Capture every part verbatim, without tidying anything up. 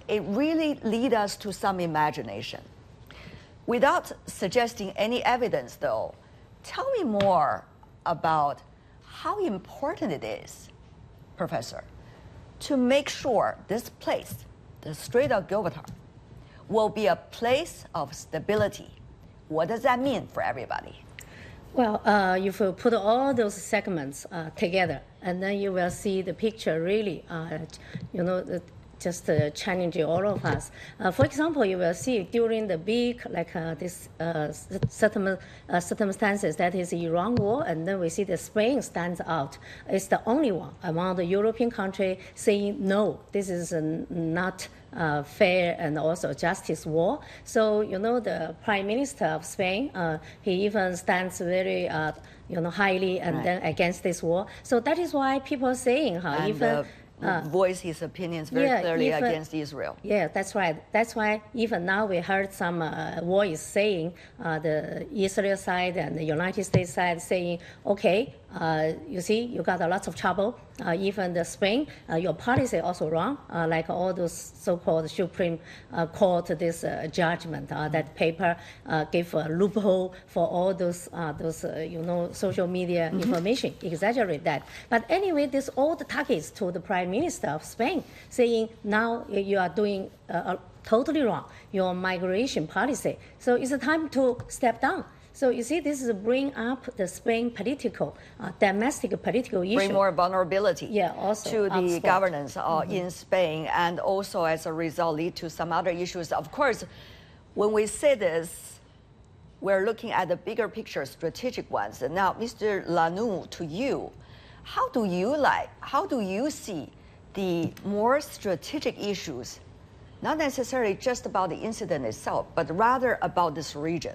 it really leads us to some imagination. Without suggesting any evidence, though, tell me more about how important it is, Professor, to make sure this place, the Strait of Gibraltar, will be a place of stability. What does that mean for everybody? Well, uh, if you put all those segments uh, together, and then you will see the picture really, uh, you know, the, just uh, challenging all of us. Uh, for example, you will see during the big, like uh, this uh, certain, uh, circumstances, that is Iran war, and then we see that Spain stands out. It's the only one among the European countries saying, no, this is uh, not uh, fair and also justice war. So, you know, the Prime Minister of Spain, uh, he even stands very, uh, you know, highly and right. then against this war. So that is why people are saying, huh, and, even... Uh, Uh, voice his opinions very yeah, clearly even, against Israel. Yeah, that's right. That's why even now we heard some uh, voice saying, uh, the Israel side and the United States side saying, okay, uh, you see, you got a lot of trouble. Uh, even the Spain, uh, your policy also wrong, uh, like all those so-called Supreme uh, Court, this uh, judgment, uh, that paper uh, gave a loophole for all those, uh, those uh, you know, social media mm-hmm. information, exaggerate that. But anyway, this all the targets to the Prime Minister of Spain, saying now you are doing uh, totally wrong, your migration policy. So it's a time to step down. So you see, this is bring up the Spain political, uh, domestic political issue. Bring more vulnerability yeah, also to the spot. governance uh, mm-hmm. in Spain, and also as a result lead to some other issues. Of course, when we say this, we're looking at the bigger picture, strategic ones. And now, Mister Lanoue, to you, how do you like, how do you see the more strategic issues, not necessarily just about the incident itself, but rather about this region?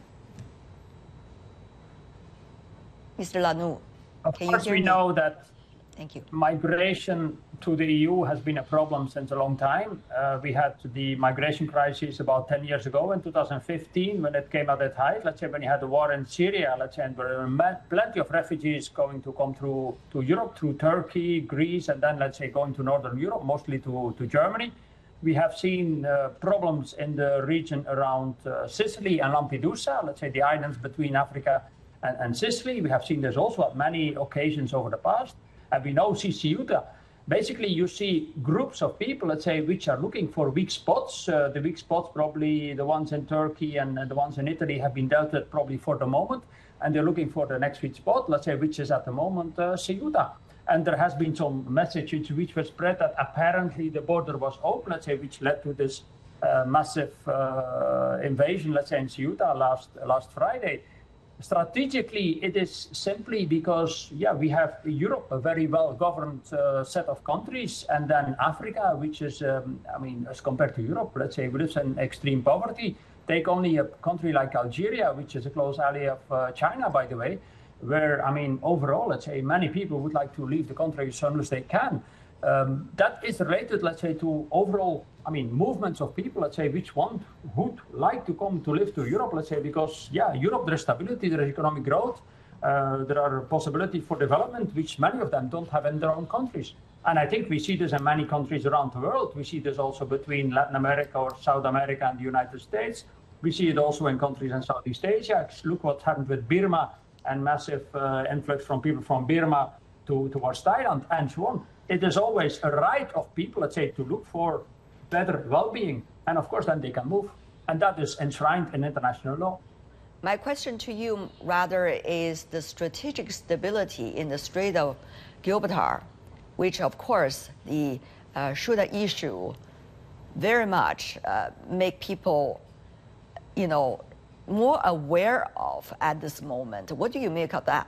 Mister Lanoue, of can course you hear we me? know that Thank you. Migration to the E U has been a problem since a long time. Uh, we had the migration crisis about ten years ago in two thousand fifteen when it came at its height. Let's say when you had the war in Syria, let's say, and there were plenty of refugees going to come through to Europe, through Turkey, Greece, and then let's say going to Northern Europe, mostly to, to Germany. We have seen uh, problems in the region around uh, Sicily and Lampedusa, let's say the islands between Africa and, and Sicily. We have seen this also at many occasions over the past. And we know Ceuta. Basically, you see groups of people, let's say, which are looking for weak spots. Uh, the weak spots, probably the ones in Turkey and, and the ones in Italy, have been dealt with probably for the moment. And they're looking for the next weak spot, let's say, which is at the moment uh, Ceuta. And there has been some messages which were spread that apparently the border was open, let's say, which led to this uh, massive uh, invasion, let's say, in Ceuta last, last Friday. Strategically, it is simply because, yeah, we have Europe, a very well-governed uh, set of countries, and then Africa, which is, um, I mean, as compared to Europe, let's say, lives in extreme poverty. Take only a country like Algeria, which is a close ally of uh, China, by the way, where, I mean, overall, let's say, many people would like to leave the country as soon as they can. Um, that is related, let's say, to overall, I mean, movements of people, let's say, which want, would like to come to live to Europe, let's say, because, yeah, Europe, there is stability, there is economic growth, uh, there are possibilities for development, which many of them don't have in their own countries. And I think we see this in many countries around the world. We see this also between Latin America or South America and the United States. We see it also in countries in Southeast Asia. Look what happened with Burma and massive uh, influx from people from Burma to, towards Thailand and so on. It is always a right of people, let's say, to look for better well-being. And of course, then they can move. And that is enshrined in international law. My question to you, rather, is the strategic stability in the Strait of Gibraltar, which, of course, the uh, Ceuta issue very much uh, make people, you know, more aware of at this moment. What do you make of that?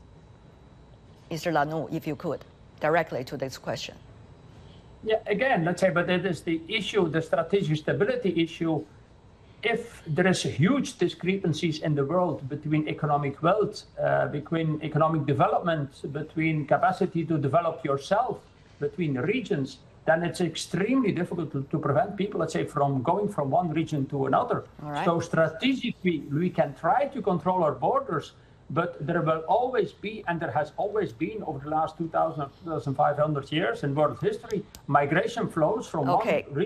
Mister Lanoue, if you could, directly to this question. Yeah, again, let's say, but it is the issue, the strategic stability issue. If there is huge discrepancies in the world between economic wealth, uh, between economic development, between capacity to develop yourself, between regions, then it's extremely difficult to, to prevent people, let's say, from going from one region to another. All right. So strategically, we can try to control our borders, but there will always be, and there has always been over the last two thousand, two thousand five hundred years in world history, migration flows from okay. one region